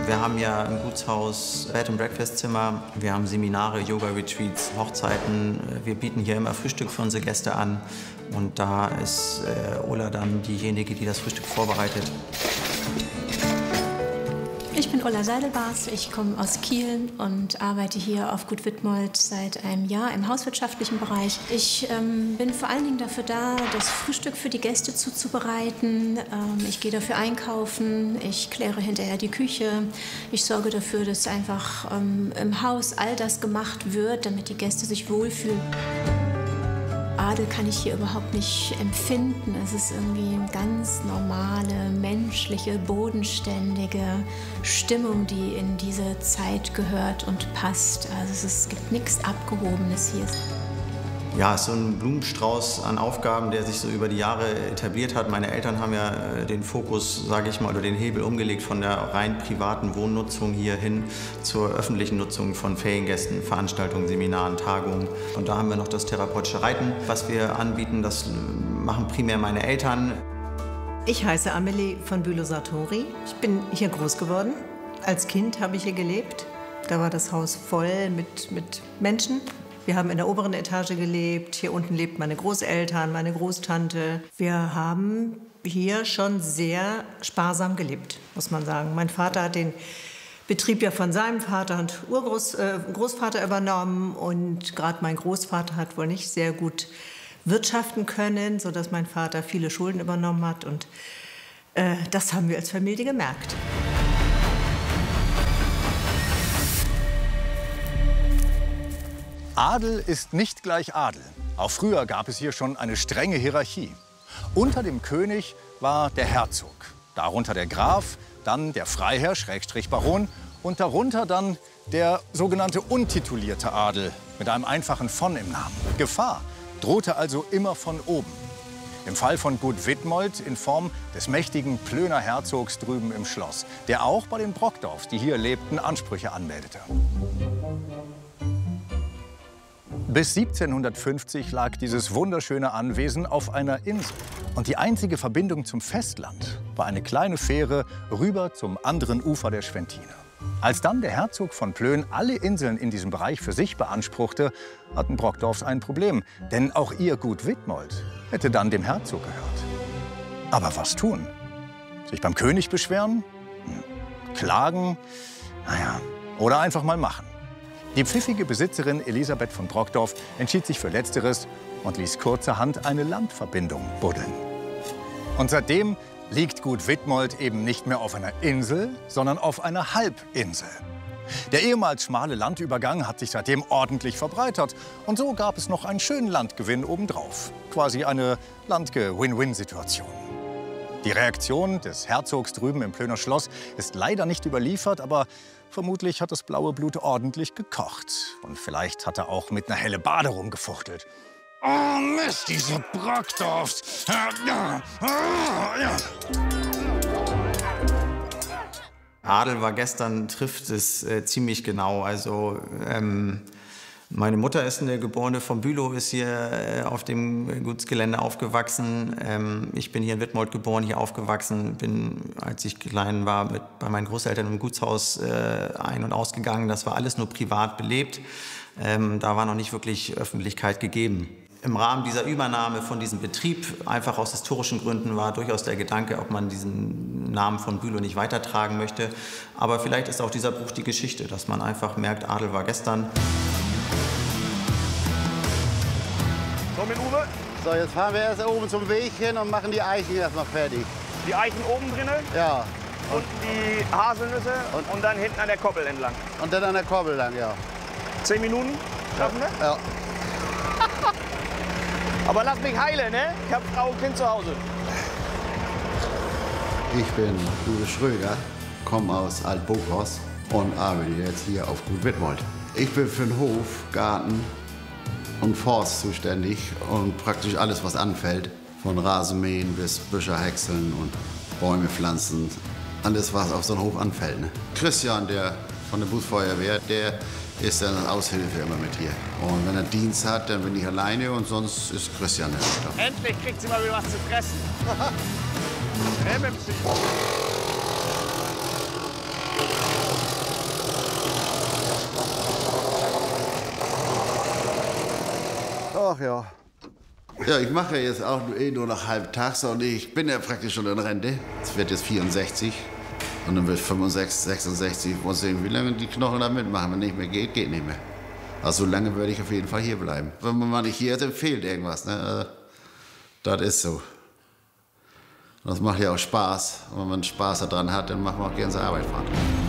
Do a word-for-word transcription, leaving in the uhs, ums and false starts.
Wir haben ja im Gutshaus Bed-and-Breakfast-Zimmer, wir haben Seminare, Yoga-Retreats, Hochzeiten. Wir bieten hier immer Frühstück für unsere Gäste an. Und da ist äh, Ulla dann diejenige, die das Frühstück vorbereitet. Ich bin Ulla Seidelbars, ich komme aus Kiel und arbeite hier auf Gut Wittmold seit einem Jahr im hauswirtschaftlichen Bereich. Ich ähm, bin vor allen Dingen dafür da, das Frühstück für die Gäste zuzubereiten. Ähm, ich gehe dafür einkaufen, ich kläre hinterher die Küche. Ich sorge dafür, dass einfach ähm, im Haus all das gemacht wird, damit die Gäste sich wohlfühlen. Adel kann ich hier überhaupt nicht empfinden. Es ist irgendwie eine ganz normale, menschliche, bodenständige Stimmung, die in diese Zeit gehört und passt. Also es, ist, es gibt nichts Abgehobenes hier. Ja, es ist so ein Blumenstrauß an Aufgaben, der sich so über die Jahre etabliert hat. Meine Eltern haben ja den Fokus, sage ich mal, oder den Hebel umgelegt von der rein privaten Wohnnutzung hier hin zur öffentlichen Nutzung von Feriengästen, Veranstaltungen, Seminaren, Tagungen. Und da haben wir noch das therapeutische Reiten, was wir anbieten. Das machen primär meine Eltern. Ich heiße Amelie von Bülow-Sartori. Ich bin hier groß geworden. Als Kind habe ich hier gelebt. Da war das Haus voll mit, mit Menschen. Wir haben in der oberen Etage gelebt. Hier unten lebt meine Großeltern, meine Großtante. Wir haben hier schon sehr sparsam gelebt, muss man sagen. Mein Vater hat den Betrieb ja von seinem Vater und Urgroßvater äh, übernommen. Und gerade mein Großvater hat wohl nicht sehr gut wirtschaften können, sodass mein Vater viele Schulden übernommen hat. Und äh, das haben wir als Familie gemerkt. Adel ist nicht gleich Adel. Auch früher gab es hier schon eine strenge Hierarchie. Unter dem König war der Herzog, darunter der Graf, dann der Freiherr, Schrägstrich Baron und darunter dann der sogenannte untitulierte Adel mit einem einfachen von im Namen. Gefahr drohte also immer von oben. Im Fall von Gut Wittmold in Form des mächtigen Plöner Herzogs drüben im Schloss, der auch bei den Brockdorfs, die hier lebten, Ansprüche anmeldete. Bis siebzehnhundertfünfzig lag dieses wunderschöne Anwesen auf einer Insel. Und die einzige Verbindung zum Festland war eine kleine Fähre rüber zum anderen Ufer der Schwentine. Als dann der Herzog von Plön alle Inseln in diesem Bereich für sich beanspruchte, hatten Brockdorfs ein Problem. Denn auch ihr Gut Wittmold hätte dann dem Herzog gehört. Aber was tun? Sich beim König beschweren? Hm. Klagen? Naja, oder einfach mal machen. Die pfiffige Besitzerin Elisabeth von Brockdorf entschied sich für Letzteres und ließ kurzerhand eine Landverbindung buddeln. Und seitdem liegt Gut Wittmold eben nicht mehr auf einer Insel, sondern auf einer Halbinsel. Der ehemals schmale Landübergang hat sich seitdem ordentlich verbreitert. Und so gab es noch einen schönen Landgewinn obendrauf. Quasi eine Landge-Win-Win-Situation. Die Reaktion des Herzogs drüben im Plöner Schloss ist leider nicht überliefert, aber vermutlich hat das blaue Blut ordentlich gekocht. Und vielleicht hat er auch mit einer Hellebade rumgefuchtelt. Oh Mist, diese Brockdorfs! Adel war gestern, trifft es äh, ziemlich genau. Also ähm, meine Mutter ist eine Geborene von Bülow, ist hier äh, auf dem Gutsgelände aufgewachsen. Ähm, ich bin hier in Wittmold geboren, hier aufgewachsen. Bin, als ich klein war, mit, bei meinen Großeltern im Gutshaus äh, ein- und ausgegangen. Das war alles nur privat belebt. Ähm, da war noch nicht wirklich Öffentlichkeit gegeben. Im Rahmen dieser Übernahme von diesem Betrieb, einfach aus historischen Gründen, war durchaus der Gedanke, ob man diesen Namen von Bülow nicht weitertragen möchte. Aber vielleicht ist auch dieser Bruch die Geschichte, dass man einfach merkt, Adel war gestern. So, mit Uwe. So, jetzt fahren wir erst oben zum Weg hin und machen die Eichen erstmal fertig. Die Eichen oben drinnen. Ja. Und die Haselnüsse und, und dann hinten an der Koppel entlang. Und dann an der Koppel lang, ja. Zehn Minuten schaffen wir? Ja. Aber lass mich heilen, ne? Ich hab Frau und Kind zu Hause. Ich bin Uwe Schröder, komme aus Altbuchhaus und arbeite jetzt hier auf Gut Wittmold. Ich bin für den Hof, Garten und Forst zuständig und praktisch alles, was anfällt. Von Rasenmähen bis Büsche häckseln und Bäume pflanzen. Alles, was auf so einem Hof anfällt. Ne? Christian, der von der Berufsfeuerwehr, der ist dann Aushilfe immer mit hier. Und wenn er Dienst hat, dann bin ich alleine und sonst ist Christian der Stamm. Endlich kriegt sie mal wieder was zu fressen. Hey, Ach ja. Ja, ich mache jetzt auch eh nur noch halbtags und ich bin ja praktisch schon in Rente. Es wird jetzt vierundsechzig und dann wird fünfundsechzig, sechsundsechzig. Ich muss sehen, wie lange die Knochen da mitmachen. Wenn nicht mehr geht, geht nicht mehr. Also so lange würde ich auf jeden Fall hier bleiben. Wenn man mal nicht hier ist, dann fehlt irgendwas. Ne? Das ist so. Das macht ja auch Spaß. Und wenn man Spaß daran hat, dann macht man auch gerne seine Arbeit.